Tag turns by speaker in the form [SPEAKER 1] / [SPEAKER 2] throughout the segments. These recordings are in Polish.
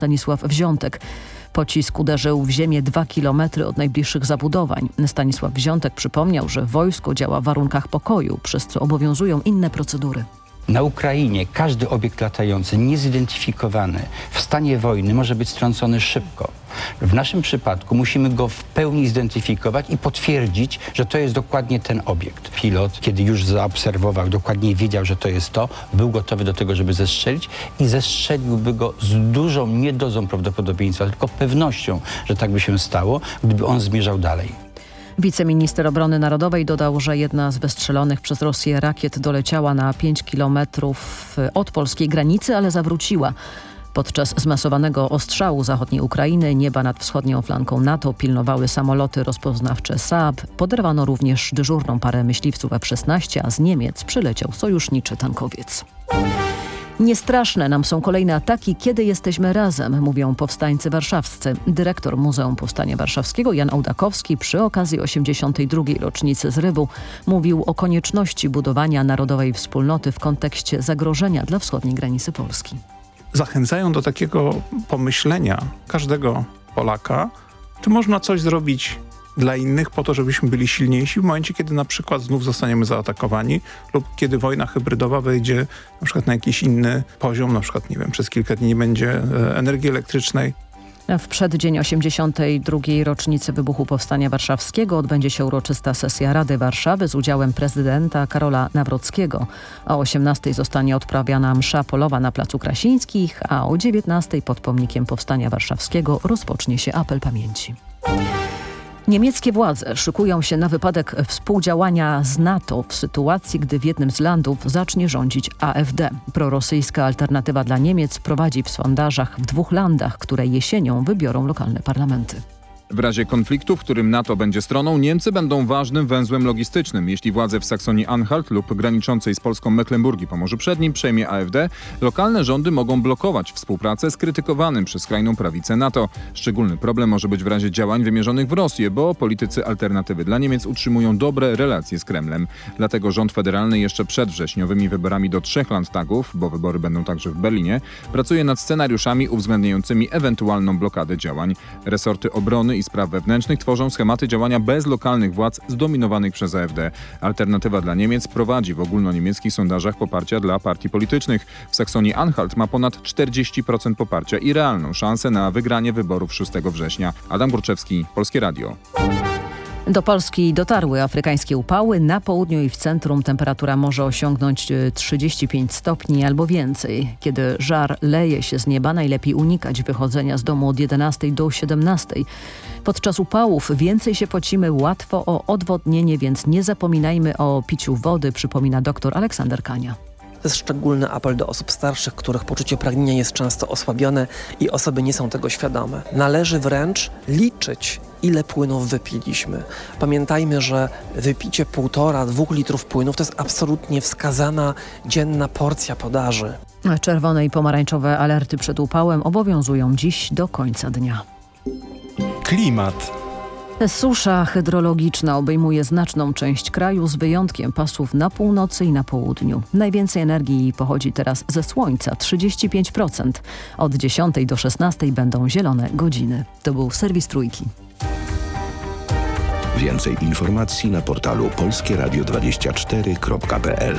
[SPEAKER 1] Stanisław Wziątek. Pocisk uderzył w ziemię 2 kilometry od najbliższych zabudowań. Stanisław Wziątek przypomniał, że wojsko działa w warunkach pokoju, przez co obowiązują inne procedury.
[SPEAKER 2] Na Ukrainie każdy obiekt latający niezidentyfikowany w stanie wojny może być strącony szybko. W naszym przypadku musimy go w pełni zidentyfikować i potwierdzić, że to jest dokładnie ten obiekt. Pilot, kiedy już zaobserwował, dokładnie wiedział, że to jest to, był gotowy do tego, żeby zestrzelić i zestrzeliłby go z dużą, nie dozą prawdopodobieństwa, tylko pewnością, że tak by się stało, gdyby on zmierzał dalej.
[SPEAKER 1] Wiceminister Obrony Narodowej dodał, że jedna z wystrzelonych przez Rosję rakiet doleciała na 5 kilometrów od polskiej granicy, ale zawróciła. Podczas zmasowanego ostrzału zachodniej Ukrainy nieba nad wschodnią flanką NATO pilnowały samoloty rozpoznawcze Saab. Poderwano również dyżurną parę myśliwców F-16, a z Niemiec przyleciał sojuszniczy tankowiec. Niestraszne nam są kolejne ataki, kiedy jesteśmy razem, mówią powstańcy warszawscy. Dyrektor Muzeum Powstania Warszawskiego Jan Ołdakowski przy okazji 82. rocznicy zrywu mówił o konieczności budowania narodowej wspólnoty w kontekście zagrożenia dla wschodniej granicy Polski.
[SPEAKER 3] Zachęcają do takiego pomyślenia każdego Polaka, czy można coś zrobić dla innych po to, żebyśmy byli silniejsi w momencie, kiedy na przykład znów zostaniemy zaatakowani lub kiedy wojna hybrydowa wejdzie na przykład na jakiś inny poziom, na przykład, nie wiem, przez kilka dni nie będzie energii elektrycznej.
[SPEAKER 1] W przeddzień 82. rocznicy wybuchu Powstania Warszawskiego odbędzie się uroczysta sesja Rady Warszawy z udziałem prezydenta Karola Nawrockiego. O 18:00 zostanie odprawiana msza polowa na Placu Krasińskich, a o 19:00 pod pomnikiem Powstania Warszawskiego rozpocznie się apel pamięci. Niemieckie władze szykują się na wypadek współdziałania z NATO w sytuacji, gdy w jednym z landów zacznie rządzić AfD. Prorosyjska Alternatywa dla Niemiec prowadzi w sondażach w 2 landach, które jesienią wybiorą lokalne parlamenty.
[SPEAKER 4] W razie konfliktu, w którym NATO będzie stroną, Niemcy będą ważnym węzłem logistycznym. Jeśli władze w Saksonii-Anhalt lub graniczącej z Polską Mecklenburgii Pomorzu Przednim przejmie AfD, lokalne rządy mogą blokować współpracę z krytykowanym przez skrajną prawicę NATO. Szczególny problem może być w razie działań wymierzonych w Rosję, bo politycy Alternatywy dla Niemiec utrzymują dobre relacje z Kremlem. Dlatego rząd federalny jeszcze przed wrześniowymi wyborami do 3 Landtagów, bo wybory będą także w Berlinie, pracuje nad scenariuszami uwzględniającymi ewentualną blokadę działań. Resorty obrony i spraw wewnętrznych tworzą schematy działania bez lokalnych władz zdominowanych przez AfD. Alternatywa dla Niemiec prowadzi w ogólnoniemieckich sondażach poparcia dla partii politycznych. W Saksonii-Anhalt ma ponad 40% poparcia i realną szansę na wygranie wyborów 6 września. Adam Górczewski, Polskie Radio.
[SPEAKER 1] Do Polski dotarły afrykańskie upały. Na południu i w centrum temperatura może osiągnąć 35 stopni albo więcej. Kiedy żar leje się z nieba, najlepiej unikać wychodzenia z domu od 11 do 17. Podczas upałów więcej się pocimy, łatwo o odwodnienie, więc nie zapominajmy o piciu wody, przypomina dr Aleksander Kania.
[SPEAKER 5] To jest szczególny apel do osób starszych, których poczucie pragnienia jest często osłabione i osoby nie są tego świadome. Należy wręcz liczyć, ile płynów wypiliśmy. Pamiętajmy, że wypicie 1,5–2 litrów płynów to jest absolutnie wskazana dzienna porcja podaży.
[SPEAKER 1] Czerwone i pomarańczowe alerty przed upałem obowiązują dziś do końca dnia.
[SPEAKER 6] Klimat.
[SPEAKER 1] Susza hydrologiczna obejmuje znaczną część kraju z wyjątkiem pasów na północy i na południu. Najwięcej energii pochodzi teraz ze słońca, 35%. Od 10 do 16 będą zielone godziny. To był serwis Trójki.
[SPEAKER 7] Więcej informacji na portalu polskieradio24.pl.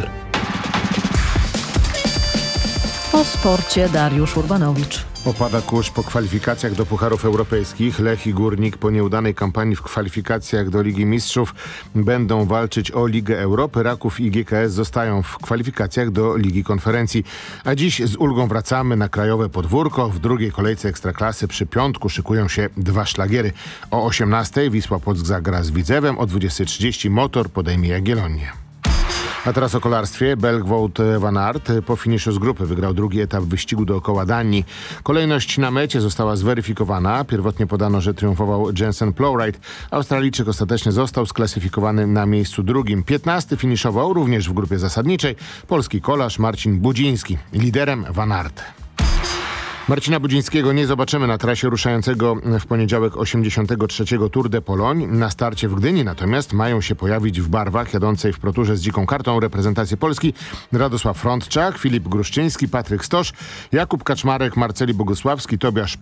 [SPEAKER 1] O sporcie Dariusz Urbanowicz.
[SPEAKER 8] Opada kurz po kwalifikacjach do Pucharów Europejskich. Lech i Górnik po nieudanej kampanii w kwalifikacjach do Ligi Mistrzów będą walczyć o Ligę Europy. Raków i GKS zostają w kwalifikacjach do Ligi Konferencji. A dziś z ulgą wracamy na krajowe podwórko. W drugiej kolejce Ekstraklasy przy piątku szykują się 2 szlagiery. O 18:00 Wisła Płock zagra z Widzewem, o 20:30 Motor podejmie Jagiellonię. A teraz o kolarstwie. Belg Wout van Aert po finiszu z grupy wygrał drugi etap wyścigu dookoła Danii. Kolejność na mecie została zweryfikowana. Pierwotnie podano, że triumfował Jensen Plowright. Australijczyk ostatecznie został sklasyfikowany na miejscu drugim. 15. finiszował również w grupie zasadniczej polski kolarz Marcin Budziński. Liderem Van Aert. Marcina Budzińskiego nie zobaczymy na trasie ruszającego w poniedziałek 83. Tour de Pologne. Na starcie w Gdyni natomiast mają się pojawić w barwach jadącej w Proturze z dziką kartą reprezentacji Polski Radosław Frądczak, Filip Gruszczyński, Patryk Stosz, Jakub Kaczmarek, Marceli Bogusławski, Tobiasz